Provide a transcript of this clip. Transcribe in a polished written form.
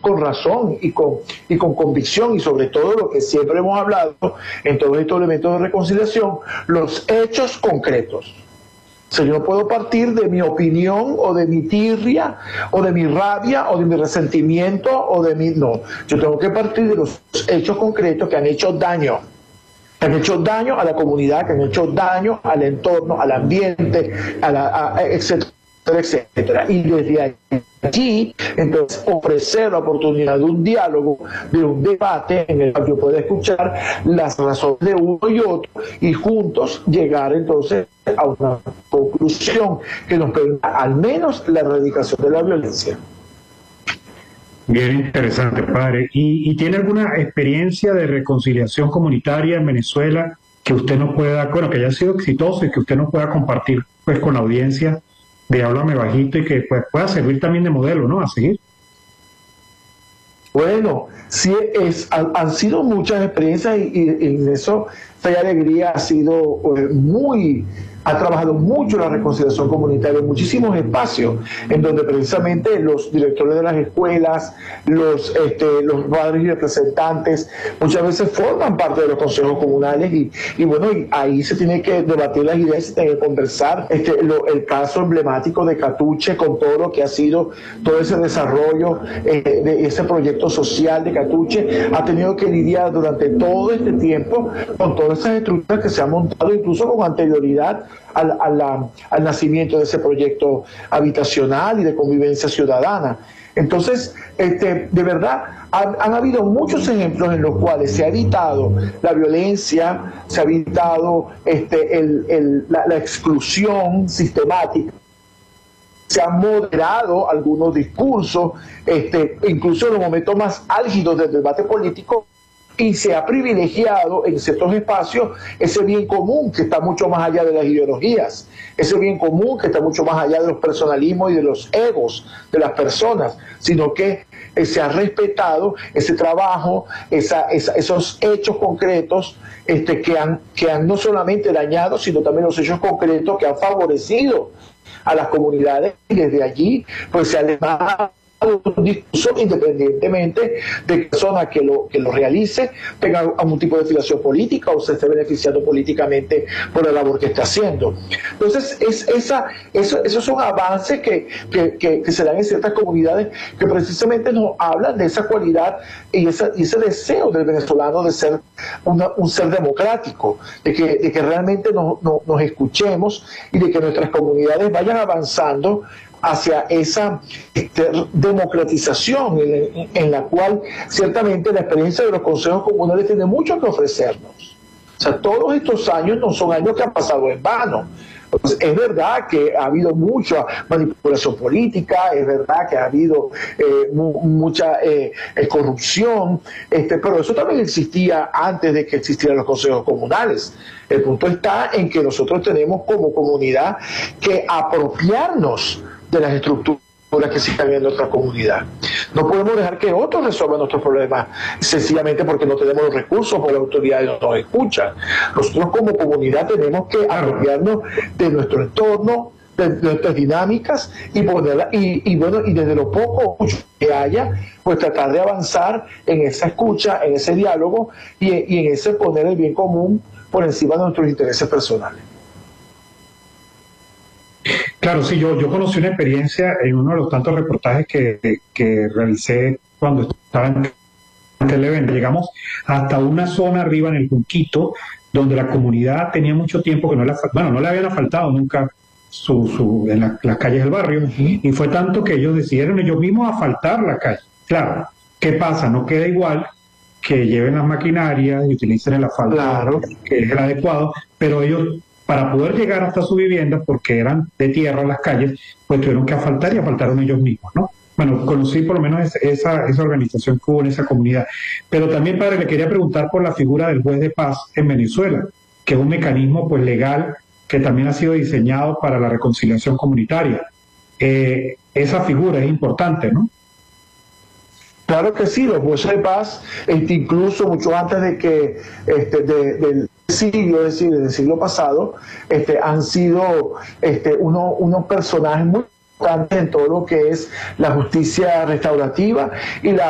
con razón y con convicción, y sobre todo lo que siempre hemos hablado en todos estos elementos de reconciliación, los hechos concretos. O sea, yo no puedo partir de mi opinión o de mi tirria o de mi rabia o de mi resentimiento o de mi... No, yo tengo que partir de los hechos concretos que han hecho daño. Que han hecho daño a la comunidad, que han hecho daño al entorno, al ambiente, etcétera, etcétera. Y desde allí, entonces, ofrecer la oportunidad de un diálogo, de un debate en el que yo pueda escuchar las razones de uno y otro y juntos llegar entonces a una conclusión que nos permita al menos la erradicación de la violencia. Bien interesante, padre. ¿Y tiene alguna experiencia de reconciliación comunitaria en Venezuela que usted nos pueda, bueno, que haya sido exitoso y que usted nos pueda compartir pues con la audiencia de Háblame Bajito y que pues, pueda servir también de modelo, ¿no?, a seguir? Bueno, sí, han sido muchas experiencias y en eso Fe y Alegría ha sido ha trabajado mucho la reconciliación comunitaria en muchísimos espacios, en donde precisamente los directores de las escuelas, los padres y representantes, muchas veces forman parte de los consejos comunales y bueno, y ahí se tiene que debatir las ideas, se tiene que conversar. El caso emblemático de Catuche, con todo lo que ha sido todo ese desarrollo de ese proyecto social de Catuche, ha tenido que lidiar durante todo este tiempo con todas esas estructuras que se han montado incluso con anterioridad al nacimiento de ese proyecto habitacional y de convivencia ciudadana. Entonces, de verdad, han habido muchos ejemplos en los cuales se ha evitado la violencia, se ha evitado la exclusión sistemática, se han moderado algunos discursos, incluso en los momentos más álgidos del debate político, y se ha privilegiado en ciertos espacios ese bien común que está mucho más allá de las ideologías, ese bien común que está mucho más allá de los personalismos y de los egos de las personas, sino que se ha respetado ese trabajo, esos hechos concretos que han no solamente dañado, sino también los hechos concretos que han favorecido a las comunidades, y desde allí pues se ha elevado un discurso independientemente de que la persona que lo realice tenga algún tipo de filiación política o se esté beneficiando políticamente por la labor que está haciendo. Entonces, esos son avances que se dan en ciertas comunidades que precisamente nos hablan de esa cualidad y ese deseo del venezolano de ser un ser democrático, de que realmente nos escuchemos y de que nuestras comunidades vayan avanzando hacia esa democratización en la cual ciertamente la experiencia de los consejos comunales tiene mucho que ofrecernos. O sea, todos estos años no son años que han pasado en vano. Pues es verdad que ha habido mucha manipulación política, es verdad que ha habido mucha corrupción, pero eso también existía antes de que existieran los consejos comunales. El punto está en que nosotros tenemos como comunidad que apropiarnos de las estructuras que existen en nuestra comunidad. No podemos dejar que otros resuelvan nuestros problemas sencillamente porque no tenemos los recursos o la autoridad no nos escucha. Nosotros como comunidad tenemos que apropiarnos de nuestro entorno, de nuestras dinámicas y ponerla, y desde lo poco que haya, pues tratar de avanzar en esa escucha, en ese diálogo y en ese poner el bien común por encima de nuestros intereses personales. Claro, sí, yo conocí una experiencia en uno de los tantos reportajes que realicé cuando estaba en Televen. Llegamos hasta una zona arriba en el Junquito, donde la comunidad tenía mucho tiempo que no le habían asfaltado nunca en las calles del barrio, y fue tanto que ellos decidieron ellos mismos asfaltar la calle. Claro, ¿qué pasa? No queda igual que lleven las maquinarias y utilicen el asfalto, claro, que es el adecuado, pero ellos, para poder llegar hasta su vivienda, porque eran de tierra las calles, pues tuvieron que asfaltar y asfaltaron ellos mismos, ¿no? Bueno, conocí por lo menos esa organización que hubo en esa comunidad. Pero también, padre, le quería preguntar por la figura del juez de paz en Venezuela, que es un mecanismo pues legal que también ha sido diseñado para la reconciliación comunitaria. Esa figura es importante, ¿no? Claro que sí, los jueces de paz, incluso mucho antes de que del siglo, es decir, del siglo pasado, han sido unos personajes muy importantes en todo lo que es la justicia restaurativa y la